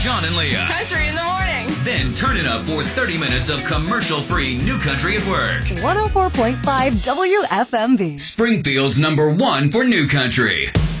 John and Leah. Country in the morning. Then turn it up for 30 minutes of commercial-free New Country at Work. 104.5 WFMV. Springfield's #1 for New Country.